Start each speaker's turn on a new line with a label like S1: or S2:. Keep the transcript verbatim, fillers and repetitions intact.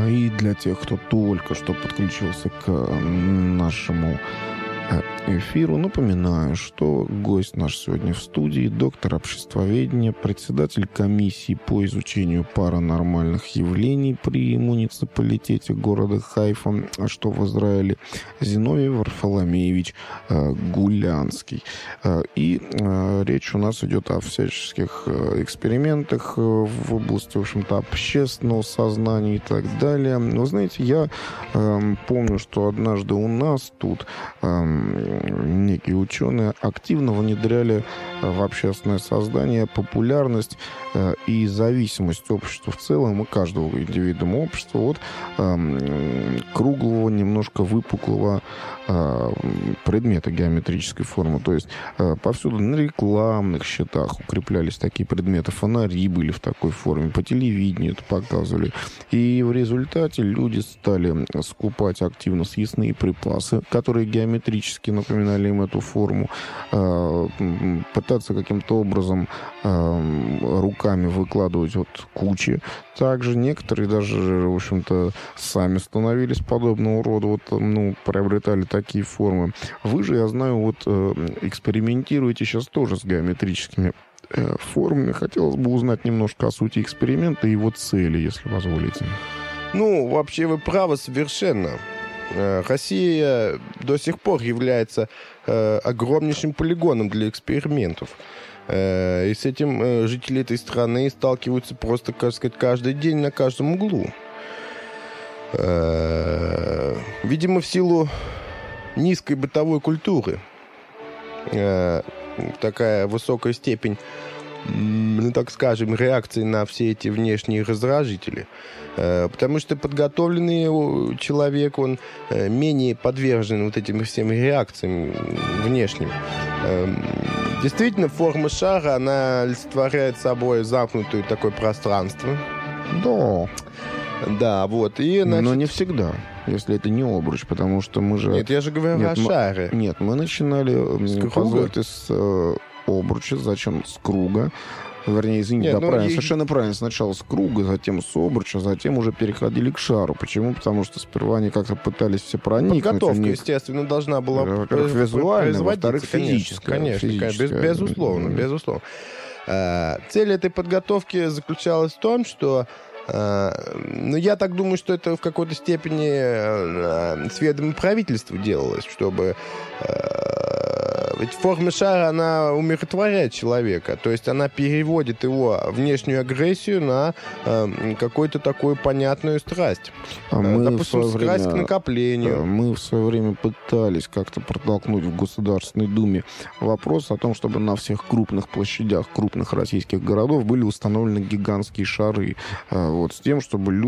S1: И для тех, кто только что подключился к нашему эфиру, напоминаю, что гость наш сегодня в студии — доктор обществоведения, председатель комиссии по изучению паранормальных явлений при муниципалитете города Хайфа, что в Израиле, Зиновий Варфоломеевич Гулянский. И речь у нас идет о всяческих экспериментах в области, в общем-то, общественного сознания и так далее. Вы знаете, я помню, что однажды у нас тут некие ученые активно внедряли в общественное сознание популярность и зависимость общества в целом и каждого индивидуума общества от круглого, немножко выпуклого предмета геометрической формы. То есть повсюду на рекламных счетах укреплялись такие предметы, фонари были в такой форме, по телевидению это показывали. И в результате люди стали скупать активно съестные припасы, которые геометрически напоминали им эту форму, пытаться каким-то образом руками выкладывать вот кучи. Также некоторые даже, в общем-то, сами становились подобного рода, вот, ну, приобретали такие формы. Вы же, я знаю, вот экспериментируете сейчас тоже с геометрическими формами. Хотелось бы узнать немножко о сути эксперимента и его цели, если позволите.
S2: Ну, вообще вы правы совершенно. Россия до сих пор является э, огромнейшим полигоном для экспериментов. Э, и с этим э, жители этой страны сталкиваются просто, так сказать, каждый день на каждом углу. Э, видимо, в силу низкой бытовой культуры э, такая высокая степень, ну, так скажем, реакции на все эти внешние раздражители. Потому что подготовленный человек, он менее подвержен вот этим всем реакциям внешним. Действительно, форма шара, она олицетворяет собой замкнутое такое пространство.
S1: Да.
S2: Да, вот. И, значит...
S1: Но не всегда, если это не обруч, потому что мы же...
S2: Нет, я же говорю
S1: нет,
S2: о
S1: мы...
S2: шаре.
S1: Нет, мы начинали, позвольте, с э, обруча, зачем с круга. Вернее, извините,
S2: Нет,
S1: да,
S2: ну,
S1: правильно,
S2: и...
S1: совершенно правильно. Сначала с круга, затем с обруча, затем уже переходили к шару. Почему? Потому что сперва они как-то пытались все проникнуть.
S2: Подготовка,
S1: них...
S2: естественно, должна была
S1: во-первых, визуально, во-вторых, физическая.
S2: Конечно, конечно, без, безусловно,
S1: mm-hmm.
S2: безусловно. А, цель этой подготовки заключалась в том, что а, ну, я так думаю, что это в какой-то степени а, с ведома правительства делалось, чтобы... А, ведь форма шара, она умиротворяет человека. То есть она переводит его внешнюю агрессию на э, какую-то такую понятную страсть.
S1: А мы
S2: Допустим,
S1: в свое
S2: страсть
S1: время,
S2: к накоплению.
S1: Мы в свое время пытались как-то протолкнуть в Государственной Думе вопрос о том, чтобы на всех крупных площадях крупных российских городов были установлены гигантские шары. Вот, с тем, чтобы люди